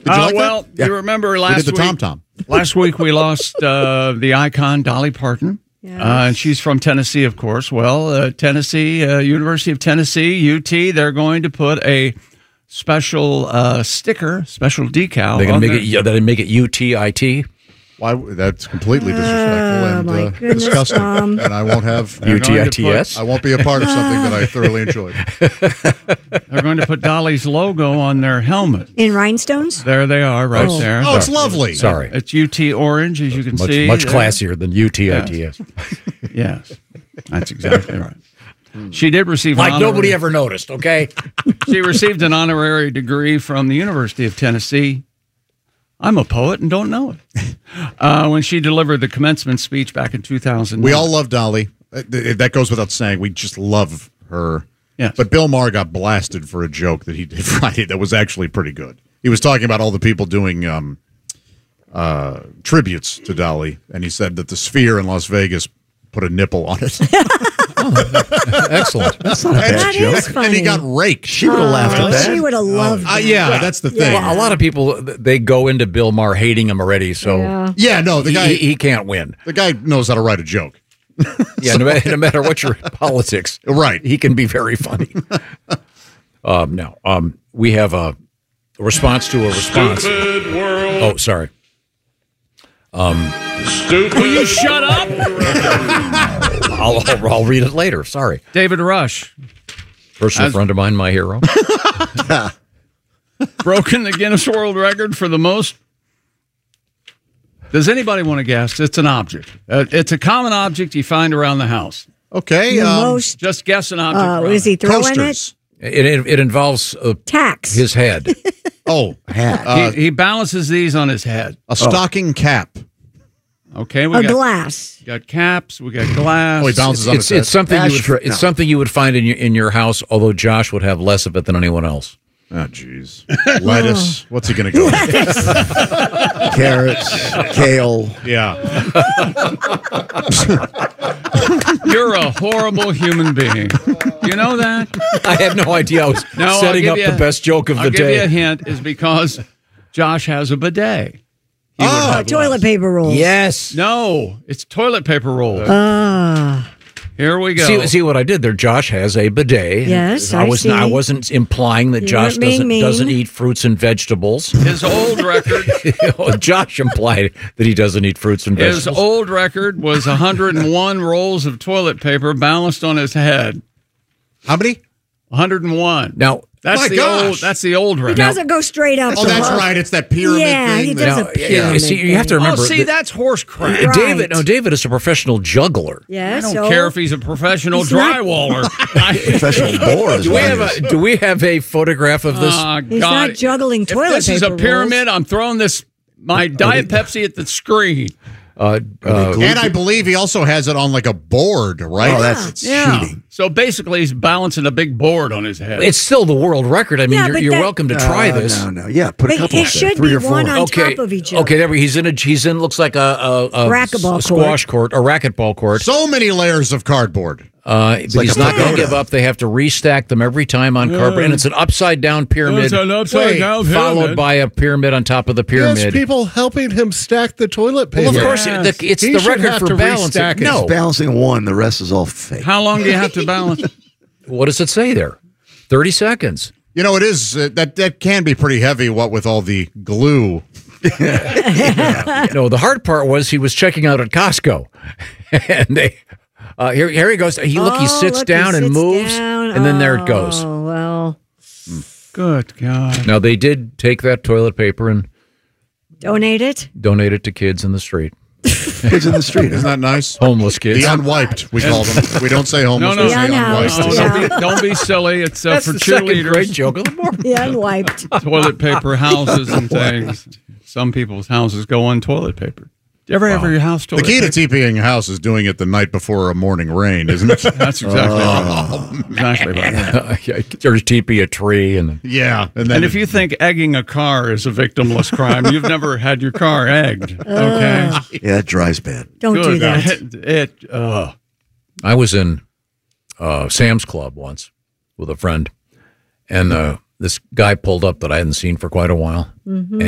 Did you like well, that? you remember We last did the week? tom-tom. Last week we lost the icon Dolly Parton. And she's from Tennessee, of course. Well, Tennessee, University of Tennessee, UT, they're going to put a special sticker, special decal. They're going to make it UTIT. Why? That's completely disrespectful and goodness, disgusting. Tom. And I won't have UTITS. I won't be a part of something that I thoroughly enjoyed. They're going to put Dolly's logo on their helmet. In rhinestones? There they are, right there. Oh, it's lovely. Sorry. It's UT orange, as you can see. Much there. classier than UTITS. Yes, that's exactly right. She did receive an Like nobody honorary- ever noticed, okay? She received an honorary degree from the University of Tennessee. I'm a poet and don't know it. When she delivered the commencement speech back in 2000. We all love Dolly. That goes without saying. We just love her. Yes. But Bill Maher got blasted for a joke that he did Friday that was actually pretty good. He was talking about all the people doing tributes to Dolly, and he said that the Sphere in Las Vegas put a nipple on it. Excellent. That's not a bad That joke. is funny. And he got raked. She would have laughed at that. She would have loved that. Yeah, that's the thing. Well, a lot of people, they go into Bill Maher hating him already, so Yeah, no, the guy he can't win. the guy knows how to write a joke. Yeah, no matter what your politics, Right. he can be very funny. We have a response to a response. Stupid world. Oh, sorry. Stupid. Will you shut up? I'll read it later. Sorry. David Rush, Personal friend of mine, my hero. broken the Guinness World Record for the most. Does anybody want to guess? It's an object. It's a common object you find around the house. Okay. The most. Just guess an object. Is he throwing Coasters. It involves it? Tax. his head. Oh, Hat. He balances these on his head. a stocking cap. Okay, we a got glass. caps, we got glass. Oh, he bounces on his head. It's something you would Ashtray. it's something you would find in your house. Although Josh would have less of it than anyone else. Oh, jeez. Lettuce. What's he going to go with? Carrots. Kale. Yeah. You're a horrible human being. You know that? I had no idea I was I'll setting give up you the best joke of I'll the give you a day. hint is because Josh has a bidet. He would have Toilet less. paper rolls. Yes. No, it's toilet paper rolls. Ah. Here we go. See what I did there. Josh has a bidet. Yes, I see. I wasn't implying that You Josh weren't being mean. doesn't eat fruits and vegetables. His old record. Josh implied that he doesn't eat fruits and His vegetables. old record was 101 rolls of toilet paper balanced on his head. How many? 101. Now That's My the gosh. old. That's the old He record. doesn't go straight up. Oh, the that's hole. right. It's that pyramid Yeah, thing. he that- does Now, a pyramid. see, you have to thing. remember. Oh, see, that- that's horse crap. Right. David is a professional juggler. Yeah, I don't so care if he's a professional He's not- drywaller. Professional bore is Do we what have it is. do we have a photograph of this? He's not juggling toilet If this is a paper pyramid, I'm throwing my Diet Pepsi at the screen. And I believe he also has it on like a board, right? Oh, that's cheating. So basically, he's balancing a big board on his head. It's still the world record. I mean, Yeah, you're, but you're that- welcome to try this. No. Yeah, put a But couple it up there. should 3 be or 4. one on Okay, top of each other. okay. There he's in. Looks like a Racquetball squash court, a racquetball court. So many layers of cardboard. But he's not going to pagoda. give up. They have to restack them every time on cardboard, and it's an upside down pyramid. It's an upside-down pyramid. followed by a pyramid on top of the pyramid. There's people helping him stack the toilet paper. Well, of course, it's He the should record have for to balancing. restack it. No, Balancing one, the rest is all fake. How long do you have to balance? what does it say there? 30 seconds. You know, it is that can be pretty heavy. What with all the glue. No, the hard part was he was checking out at Costco, and they. Here he goes. He sits down and sits moves, down. and then there it goes. Oh, well, Good God. Now they did take that toilet paper and donate it. donate it to kids in the street, Kids in the street. Isn't that nice? homeless kids. The unwiped, we call them. We don't say homeless. No, we no. say The unhoused. unwiped. No, don't be silly. It's That's for the second great cheerleaders, joke of the morning. The unwiped. toilet paper houses and things. Some people's houses go on toilet paper. Do you ever have your house The toilet key to paper? TPing a house is doing it the night before a morning rain, isn't it? That's exactly right. Exactly right. Or TP a tree and Yeah. And then And if you think egging a car is a victimless crime, you've never had your car egged. Okay. Yeah, that dries bad. Don't do Good. that. I was in Sam's Club once with a friend, and this guy pulled up that I hadn't seen for quite a while, and